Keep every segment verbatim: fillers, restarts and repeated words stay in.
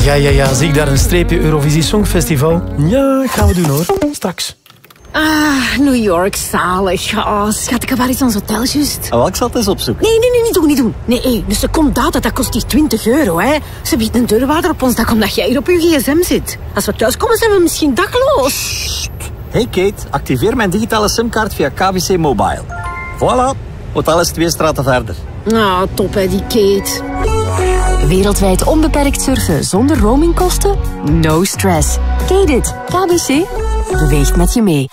Ja, ja, ja. Zie ik daar een streepje Eurovisie Songfestival? Ja, gaan we doen hoor. Straks. Ah, New York, zalig. Oh, schat, ik heb waar is ons hotel juist? Oh, ik zal het eens opzoeken. Nee, nee, nee, niet doen, niet doen. Nee, hey, dus de secondaat, dat kost die twintig euro, hè. Ze biedt een deurwaarder op ons dak omdat jij hier op je gsm zit. Als we thuis komen, zijn we misschien dakloos. Hey Kate, activeer mijn digitale simkaart via K B C Mobile. Voilà, hotel is twee straten verder. Nou, top hè, die Kate. Wereldwijd onbeperkt surfen zonder roamingkosten? No stress. Kate it. K B C beweegt met je mee.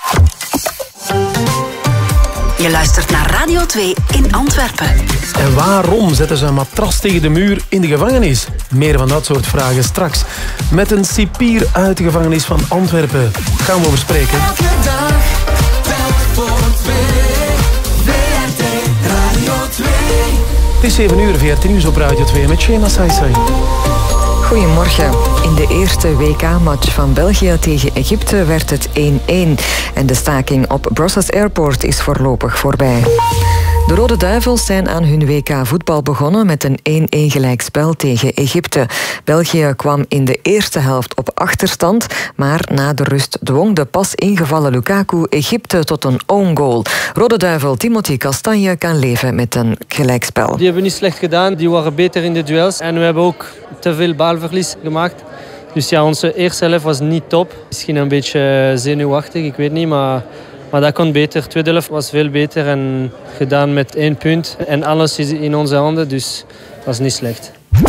Je luistert naar Radio twee in Antwerpen. En waarom zetten ze een matras tegen de muur in de gevangenis? Meer van dat soort vragen straks. Met een cipier uit de gevangenis van Antwerpen. Gaan we over spreken. Elke dag, telk voor twee. V R T Radio twee. Het is zeven uur, V R T Nieuws op Radio twee met Shema Saisai. Goedemorgen. In de eerste W K-match van België tegen Egypte werd het één-één. En de staking op Brussels Airport is voorlopig voorbij. De Rode Duivels zijn aan hun W K-voetbal begonnen met een één-één gelijkspel tegen Egypte. België kwam in de eerste helft op achterstand, maar na de rust dwong de pas ingevallen Lukaku Egypte tot een own goal. Rode Duivel Timothy Castagne kan leven met een gelijkspel. Die hebben niet slecht gedaan, die waren beter in de duels en we hebben ook te veel balverlies gemaakt. Dus ja, onze eerste helft was niet top. Misschien een beetje zenuwachtig, ik weet niet, maar... Maar dat kon beter. De tweede helft was veel beter en gedaan met één punt. En alles is in onze handen, dus dat was niet slecht.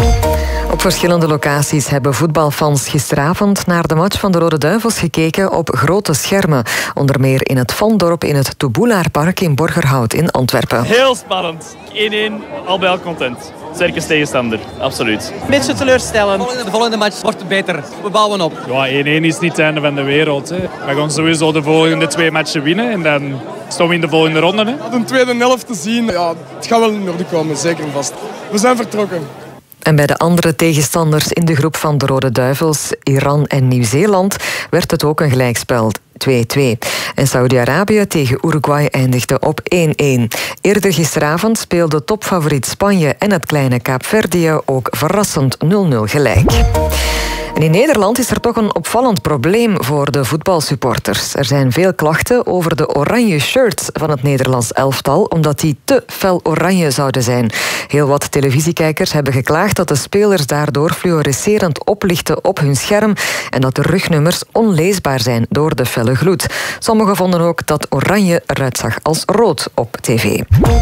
Op verschillende locaties hebben voetbalfans gisteravond naar de match van de Rode Duivels gekeken op grote schermen. Onder meer in het Vondorp in het Toeboelaarpark in Borgerhout in Antwerpen. Heel spannend. één-één, al bij al content. Sterke tegenstander, absoluut. Een beetje teleurstellend. De volgende match wordt beter. We bouwen op. Ja, één-één is niet het einde van de wereld. Hè. We gaan sowieso de volgende twee matchen winnen en dan staan we in de volgende ronde. Hè. De tweede helft te zien, ja, het gaat wel in orde komen, zeker en vast. We zijn vertrokken. En bij de andere tegenstanders in de groep van de Rode Duivels, Iran en Nieuw-Zeeland, werd het ook een gelijkspel. twee-twee. En Saudi-Arabië tegen Uruguay eindigde op één-één. Eerder gisteravond speelden topfavoriet Spanje en het kleine Kaapverdië ook verrassend nul-nul gelijk. En in Nederland is er toch een opvallend probleem voor de voetbalsupporters. Er zijn veel klachten over de oranje shirts van het Nederlands elftal, omdat die te fel oranje zouden zijn. Heel wat televisiekijkers hebben geklaagd dat de spelers daardoor fluorescerend oplichten op hun scherm en dat de rugnummers onleesbaar zijn door de felle gloed. Sommigen vonden ook dat oranje eruit zag als rood op tv.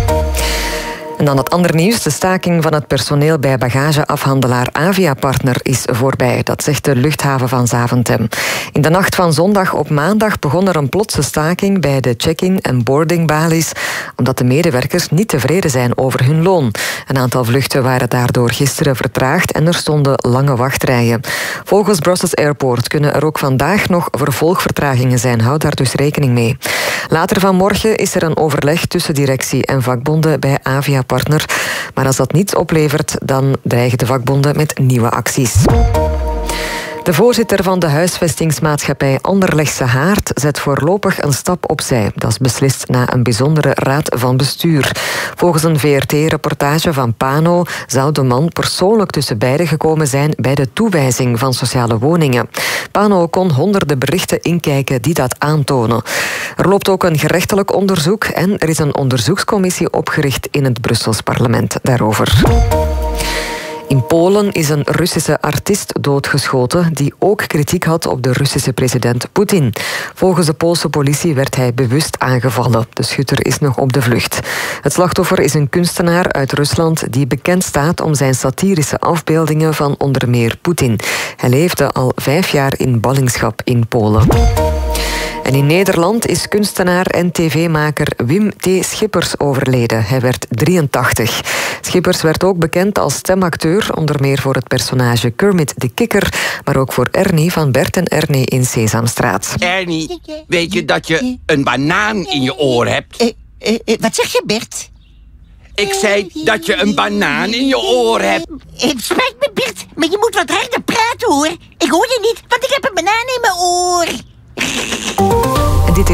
En dan het andere nieuws. De staking van het personeel bij bagageafhandelaar Avia-partner is voorbij. Dat zegt de luchthaven van Zaventem. In de nacht van zondag op maandag begon er een plotse staking bij de check-in en boardingbalies, omdat de medewerkers niet tevreden zijn over hun loon. Een aantal vluchten waren daardoor gisteren vertraagd en er stonden lange wachtrijen. Volgens Brussels Airport kunnen er ook vandaag nog vervolgvertragingen zijn. Houd daar dus rekening mee. Later vanmorgen is er een overleg tussen directie en vakbonden bij Avia-partner. Maar als dat niets oplevert, dan dreigen de vakbonden met nieuwe acties. De voorzitter van de huisvestingsmaatschappij Anderlechtse Haard zet voorlopig een stap opzij. Dat is beslist na een bijzondere raad van bestuur. Volgens een V R T-reportage van Pano zou de man persoonlijk tussen beiden gekomen zijn bij de toewijzing van sociale woningen. Pano kon honderden berichten inkijken die dat aantonen. Er loopt ook een gerechtelijk onderzoek en er is een onderzoekscommissie opgericht in het Brussels parlement daarover. In Polen is een Russische artiest doodgeschoten die ook kritiek had op de Russische president Poetin. Volgens de Poolse politie werd hij bewust aangevallen. De schutter is nog op de vlucht. Het slachtoffer is een kunstenaar uit Rusland die bekend staat om zijn satirische afbeeldingen van onder meer Poetin. Hij leefde al vijf jaar in ballingschap in Polen. En in Nederland is kunstenaar en tv-maker Wim T. Schippers overleden. Hij werd drieëntachtig. Schippers werd ook bekend als stemacteur, onder meer voor het personage Kermit de Kikker, maar ook voor Ernie van Bert en Ernie in Sesamstraat. Ernie, weet je dat je een banaan in je oor hebt? Uh, uh, uh, wat zeg je, Bert? Ik zei dat je een banaan in je oor hebt. Het spijt me, Bert, maar je moet wat harder praten, hoor. Ik hoor je niet, want ik heb een banaan in mijn oor. En dit is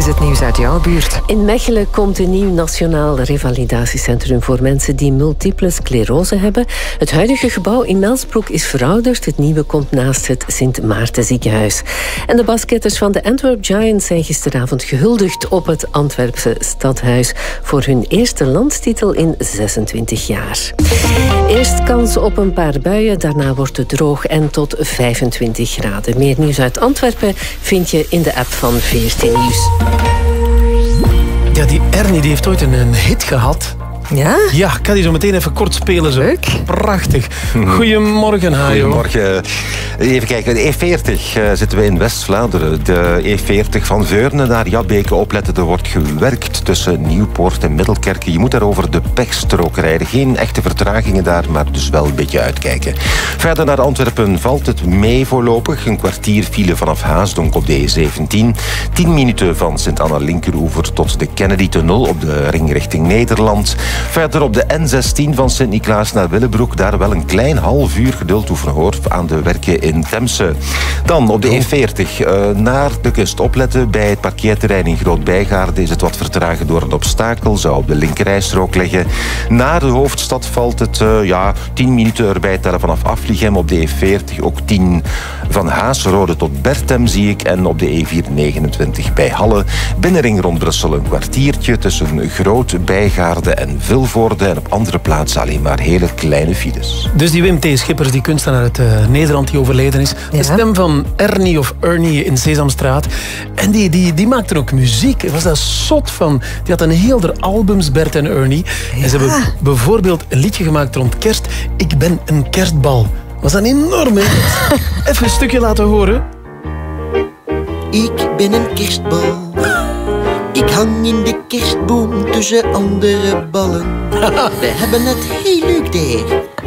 het nieuws uit jouw buurt? In Mechelen komt een nieuw nationaal revalidatiecentrum voor mensen die multiple sclerose hebben. Het huidige gebouw in Melsbroek is verouderd. Het nieuwe komt naast het Sint Maarten ziekenhuis. En de basketters van de Antwerp Giants zijn gisteravond gehuldigd op het Antwerpse stadhuis voor hun eerste landstitel in zesentwintig jaar. Eerst kans op een paar buien, daarna wordt het droog en tot vijfentwintig graden. Meer nieuws uit Antwerpen vind je in de app van V R T Nieuws. Ja, die Ernie die heeft ooit een, een hit gehad. Ja? Ja, ik kan die zo meteen even kort spelen. Zo. Leuk. Prachtig. Goedemorgen, Hajo. Goedemorgen. Even kijken, de E veertig uh, zitten we in West-Vlaanderen. De E veertig van Veurne naar Jabbeke opletten. Er wordt gewerkt tussen Nieuwpoort en Middelkerke. Je moet daar over de pechstrook rijden. Geen echte vertragingen daar, maar dus wel een beetje uitkijken. Verder naar Antwerpen valt het mee voorlopig. Een kwartier file vanaf Haasdonk op de E zeventien. Tien minuten van Sint-Anna-Linkeroever tot de Kennedy-tunnel op de ring richting Nederland. Verder op de N zestien van Sint-Niklaas naar Willebroek. Daar wel een klein half uur geduld oefenen hoor aan de werken in Temse. Dan op de E veertig uh, naar de kust opletten. Bij het parkeerterrein in Groot-Bijgaarde is het wat vertragen door een obstakel. Zou op de linkerrijstrook liggen. Naar de hoofdstad valt het uh, ja, tien minuten erbij tellen vanaf Aflichem. Op de E veertig ook tien van Haasrode tot Bertem zie ik. En op de E vierhonderdnegenentwintig bij Halle. Binnenring rond Brussel een kwartiertje tussen Groot-Bijgaarde en Vilvoorde. En op andere plaatsen alleen maar hele kleine files. Dus die Wim T. Schippers, die kunstenaar uit uh, Nederland die overleden is. De Ja. stem van Ernie of Ernie in Sesamstraat. En die, die, die maakte ook muziek. Was daar zot van. Die had een heel der albums, Bert en Ernie. Ja. En ze hebben bijvoorbeeld een liedje gemaakt rond kerst. Ik ben een kerstbal. Was dat enorm, hè? Even een stukje laten horen. Ik ben een kerstbal. Ik hang in de kerstboom tussen andere ballen. We hebben het heel leuk daar.